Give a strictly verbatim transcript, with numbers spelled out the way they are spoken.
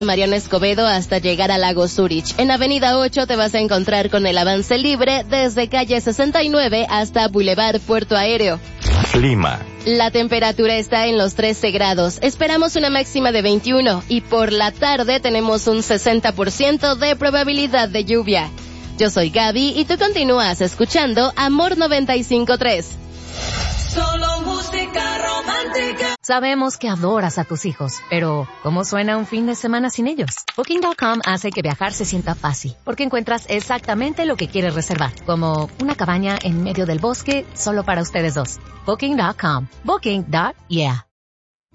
Mariano Escobedo hasta llegar a Lago Zurich. En Avenida ocho te vas a encontrar con el avance libre desde calle sesenta y nueve hasta Boulevard Puerto Aéreo. Clima. La temperatura está en los trece grados. Esperamos una máxima de veintiuno y por la tarde tenemos un sesenta por ciento de probabilidad de lluvia. Yo soy Gaby y tú continúas escuchando Amor noventa y cinco punto tres. Solo música romántica. Sabemos que adoras a tus hijos, pero ¿cómo suena un fin de semana sin ellos? Booking punto com hace que viajar se sienta fácil, porque encuentras exactamente lo que quieres reservar, como una cabaña en medio del bosque solo para ustedes dos. Booking punto com. Booking. Yeah.